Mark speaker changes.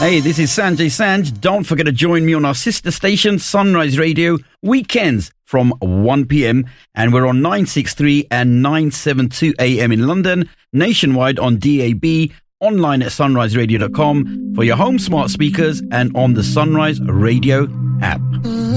Speaker 1: Hey, this is Sanjay Sanj. Don't forget to join me on our sister station, Sunrise Radio, weekends from 1 p.m. And we're on 963 and 972 a.m. in London, nationwide on DAB, online at sunriseradio.com, for your home smart speakers and on the Sunrise Radio